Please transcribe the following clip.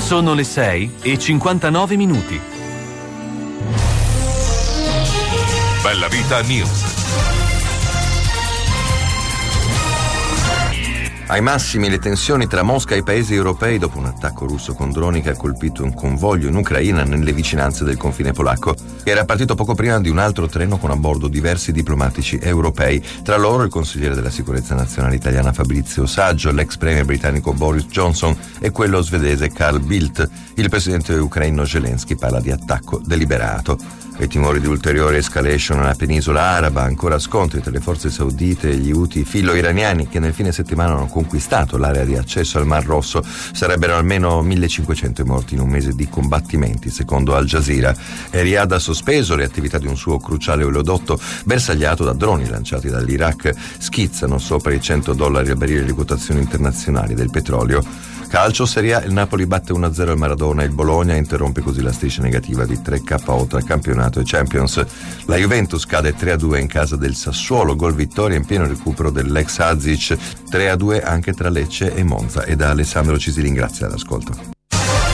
Sono le 6:59. Bella Vita News. Ai massimi le tensioni tra Mosca e i paesi europei dopo un attacco russo con droni che ha colpito un convoglio in Ucraina nelle vicinanze del confine polacco. Era partito poco prima di un altro treno con a bordo diversi diplomatici europei, tra loro il consigliere della sicurezza nazionale italiana Fabrizio Saggio, l'ex premier britannico Boris Johnson e quello svedese Carl Bildt. Il presidente ucraino Zelensky parla di attacco deliberato. I timori di ulteriore escalation nella penisola araba, ancora scontri tra le forze saudite e gli Houthi filo-iraniani che nel fine settimana hanno conquistato l'area di accesso al Mar Rosso. Sarebbero almeno 1500 morti in un mese di combattimenti, secondo Al Jazeera. Riyadh ha sospeso le attività di un suo cruciale oleodotto bersagliato da droni lanciati dall'Iraq. Schizzano sopra i $100 al barile le quotazioni internazionali del petrolio. Calcio, Serie A, il Napoli batte 1-0 il Maradona e il Bologna interrompe così la striscia negativa di 3 KO tra campionato e Champions. La Juventus cade 3-2 in casa del Sassuolo, gol vittoria in pieno recupero dell'ex Hadzic, 3-2 anche tra Lecce e Monza. E da Alessandro Cisilin, grazie all'ascolto.